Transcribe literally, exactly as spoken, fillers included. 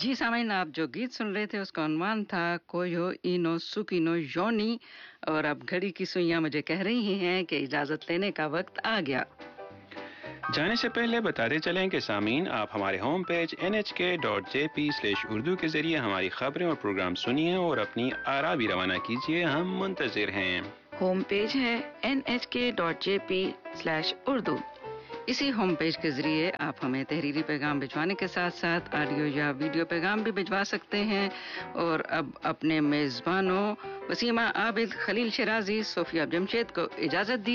जी सामीन, आप जो गीत सुन रहे थे उसका उन्वान था कोयो इनो सुकिनो योनी। और अब घड़ी की सुइयां मुझे कह रही हैं कि इजाजत लेने का वक्त आ गया। जाने से पहले बताते चलें कि सामीन, आप हमारे होम पेज एन एच के dot J P slash Urdu के जरिए हमारी खबरें और प्रोग्राम सुनिए और अपनी आरा भी रवाना कीजिए। हम मुंतजिर हैं। होम पेज है एन एच के dot J P slash Urdu. इसी होम पेज के जरिए आप हमें तहरीरी पैगाम भिजवाने के साथ साथ ऑडियो या वीडियो पैगाम भी भिजवा सकते हैं। और अब अपने मेजबानों वसीमा आबिद, खलील शिराजी, सोफिया जमशेद को इजाजत दी।